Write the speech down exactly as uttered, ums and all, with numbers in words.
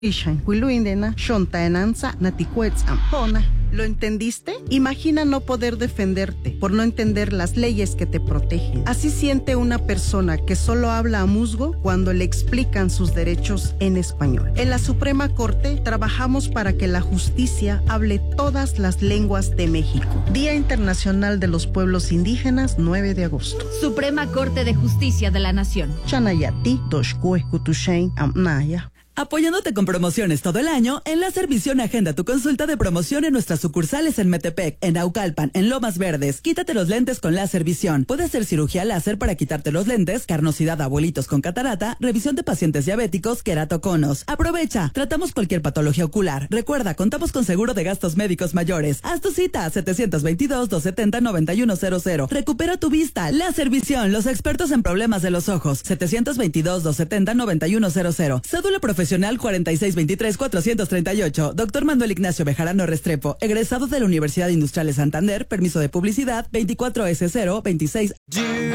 Ishan, Wiluindena, Shontaenanza, Naticuetzam, ¿lo entendiste? Imagina no poder defenderte por no entender las leyes que te protegen. Así siente una persona que solo habla a musgo cuando le explican sus derechos en español. En la Suprema Corte trabajamos para que la justicia hable todas las lenguas de México. Día Internacional de los Pueblos Indígenas, nueve de agosto. Suprema Corte de Justicia de la Nación. Chanayati, Toshkue, Kutushain, Amnaya. Apoyándote con promociones todo el año, en la Servición agenda tu consulta de promoción en nuestras sucursales en Metepec, en Naucalpan, en Lomas Verdes. Quítate los lentes con láser visión. Puede ser cirugía láser para quitarte los lentes, carnosidad a abuelitos con catarata, revisión de pacientes diabéticos, queratoconos. Aprovecha, tratamos cualquier patología ocular. Recuerda, contamos con seguro de gastos médicos mayores. Haz tu cita a setecientos veintidós, doscientos setenta, noventa y uno cero cero. Recupera tu vista. Láser visión, los expertos en problemas de los ojos. setecientos veintidós, doscientos setenta, noventa y uno cero cero. Cédula profesional cuarenta y seis veintitrés, cuatrocientos treinta y ocho. Doctor Manuel Ignacio Bejarano Restrepo, egresado de la Universidad Industrial de Santander, permiso de publicidad veinticuatro S cero veintiséis.